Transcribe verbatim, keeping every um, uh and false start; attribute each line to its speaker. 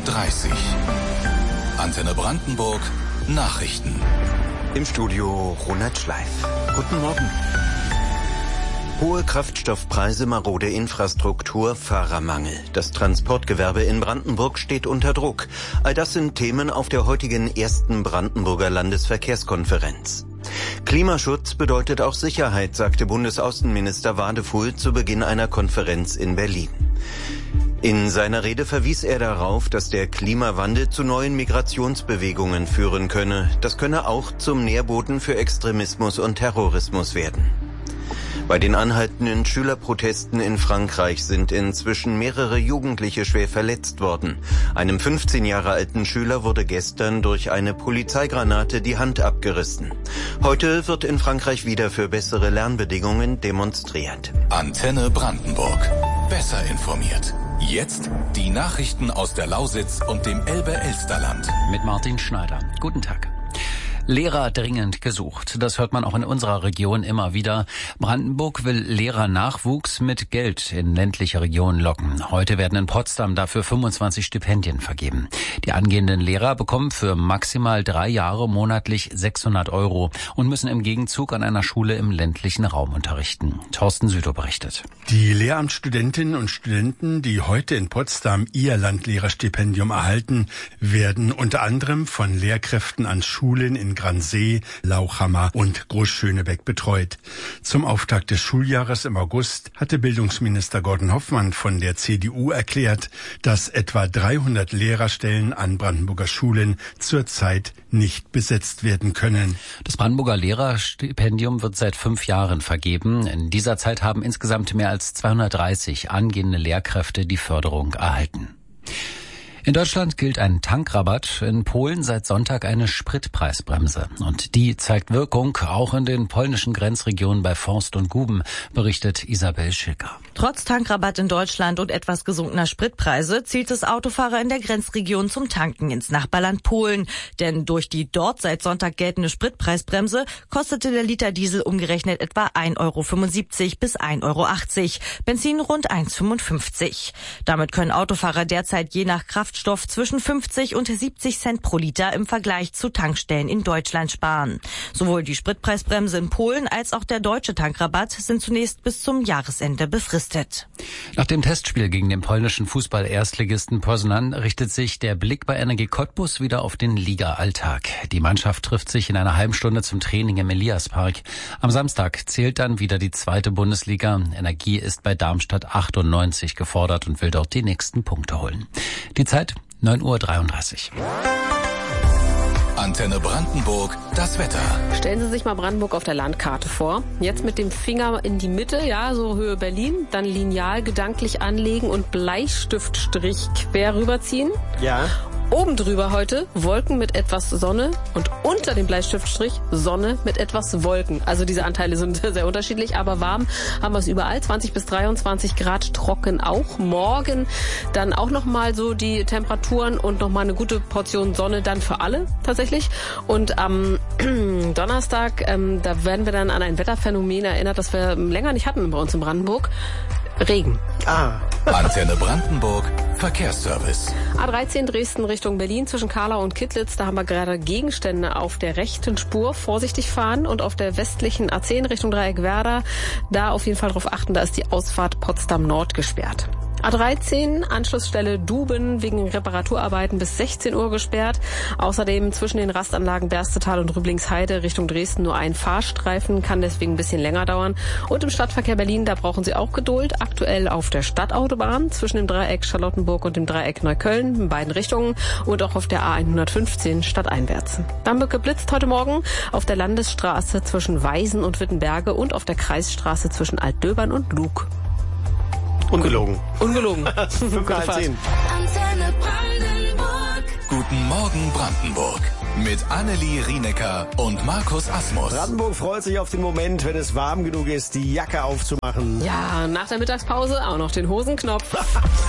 Speaker 1: dreißig. Antenne Brandenburg, Nachrichten.
Speaker 2: Im Studio Ronald Schleif. Guten Morgen. Hohe Kraftstoffpreise, marode Infrastruktur, Fahrermangel. Das Transportgewerbe in Brandenburg steht unter Druck. All das sind Themen auf der heutigen ersten Brandenburger Landesverkehrskonferenz. Klimaschutz bedeutet auch Sicherheit, sagte Bundesaußenminister Wadefuhl zu Beginn einer Konferenz in Berlin. In seiner Rede verwies er darauf, dass der Klimawandel zu neuen Migrationsbewegungen führen könne. Das könne auch zum Nährboden für Extremismus und Terrorismus werden. Bei den anhaltenden Schülerprotesten in Frankreich sind inzwischen mehrere Jugendliche schwer verletzt worden. Einem fünfzehn Jahre alten Schüler wurde gestern durch eine Polizeigranate die Hand abgerissen. Heute wird in Frankreich wieder für bessere Lernbedingungen demonstriert.
Speaker 1: Antenne Brandenburg. Besser informiert. Jetzt die Nachrichten aus der Lausitz und dem Elbe-Elsterland.
Speaker 3: Mit Martin Schneider. Guten Tag. Lehrer dringend gesucht. Das hört man auch in unserer Region immer wieder. Brandenburg will Lehrernachwuchs mit Geld in ländliche Regionen locken. Heute werden in Potsdam dafür fünfundzwanzig Stipendien vergeben. Die angehenden Lehrer bekommen für maximal drei Jahre monatlich sechshundert Euro und müssen im Gegenzug an einer Schule im ländlichen Raum unterrichten. Thorsten Südow berichtet.
Speaker 4: Die Lehramtsstudentinnen und Studenten, die heute in Potsdam ihr Landlehrerstipendium erhalten, werden unter anderem von Lehrkräften an Schulen in Gransee, Lauchhammer und Großschönebeck betreut. Zum Auftakt des Schuljahres im August hatte Bildungsminister Gordon Hoffmann von der C D U erklärt, dass etwa dreihundert Lehrerstellen an Brandenburger Schulen zurzeit nicht besetzt werden können.
Speaker 3: Das Brandenburger Lehrerstipendium wird seit fünf Jahren vergeben. In dieser Zeit haben insgesamt mehr als zweihundertdreißig angehende Lehrkräfte die Förderung erhalten. In Deutschland gilt ein Tankrabatt, in Polen seit Sonntag eine Spritpreisbremse. Und die zeigt Wirkung, auch in den polnischen Grenzregionen bei Forst und Guben, berichtet Isabel Schilker.
Speaker 5: Trotz Tankrabatt in Deutschland und etwas gesunkener Spritpreise zielt es Autofahrer in der Grenzregion zum Tanken ins Nachbarland Polen. Denn durch die dort seit Sonntag geltende Spritpreisbremse kostete der Liter Diesel umgerechnet etwa ein Euro fünfundsiebzig bis ein Euro achtzig, Benzin rund eins Euro fünfundfünfzig. Damit können Autofahrer derzeit je nach Kraft Stoff zwischen fünfzig und siebzig Cent pro Liter im Vergleich zu Tankstellen in Deutschland sparen. Sowohl die Spritpreisbremse in Polen als auch der deutsche Tankrabatt sind zunächst bis zum Jahresende befristet.
Speaker 3: Nach dem Testspiel gegen den polnischen Fußball-Erstligisten Poznan richtet sich der Blick bei Energie Cottbus wieder auf den Liga-Alltag. Die Mannschaft trifft sich in einer halben Stunde zum Training im Eliaspark. Am Samstag zählt dann wieder die zweite Bundesliga. Energie ist bei Darmstadt achtundneunzig gefordert und will dort die nächsten Punkte holen. Die Zeit neun Uhr dreiunddreißig.
Speaker 1: Antenne Brandenburg, das Wetter.
Speaker 6: Stellen Sie sich mal Brandenburg auf der Landkarte vor. Jetzt mit dem Finger in die Mitte, ja, so Höhe Berlin, dann Lineal gedanklich anlegen und Bleistiftstrich quer rüberziehen.
Speaker 7: Ja.
Speaker 6: Oben drüber heute Wolken mit etwas Sonne und unter dem Bleistiftstrich Sonne mit etwas Wolken. Also diese Anteile sind sehr unterschiedlich, aber warm haben wir es überall. zwanzig bis dreiundzwanzig Grad, trocken auch. Morgen dann auch nochmal so die Temperaturen und nochmal eine gute Portion Sonne dann für alle tatsächlich. Und am Donnerstag, ähm, da werden wir dann an ein Wetterphänomen erinnert, das wir länger nicht hatten bei uns in Brandenburg. Regen.
Speaker 7: Ah.
Speaker 1: Antenne Brandenburg, Verkehrsservice.
Speaker 6: A dreizehn Dresden Richtung Berlin zwischen Karlau und Kittlitz. Da haben wir gerade Gegenstände auf der rechten Spur. Vorsichtig fahren. Und auf der westlichen A zehn Richtung Dreieck Werder, da auf jeden Fall drauf achten, da ist die Ausfahrt Potsdam Nord gesperrt. A dreizehn, Anschlussstelle Duben, wegen Reparaturarbeiten bis sechzehn Uhr gesperrt. Außerdem zwischen den Rastanlagen Berstetal und Rüblingsheide Richtung Dresden nur ein Fahrstreifen, kann deswegen ein bisschen länger dauern. Und im Stadtverkehr Berlin, da brauchen Sie auch Geduld. Aktuell auf der Stadtautobahn zwischen dem Dreieck Charlottenburg und dem Dreieck Neukölln in beiden Richtungen und auch auf der A hundertfünfzehn stadteinwärts. Dann wird geblitzt heute Morgen auf der Landesstraße zwischen Weisen und Wittenberge und auf der Kreisstraße zwischen Altdöbern und Lug.
Speaker 7: Ungelogen.
Speaker 6: Ungelogen.
Speaker 7: fünf nach zehn.
Speaker 1: Antenne Brandenburg. Guten Morgen Brandenburg. Mit Annelie Rienecker und Markus Asmus.
Speaker 7: Brandenburg freut sich auf den Moment, wenn es warm genug ist, die Jacke aufzumachen.
Speaker 6: Ja, nach der Mittagspause auch noch den Hosenknopf.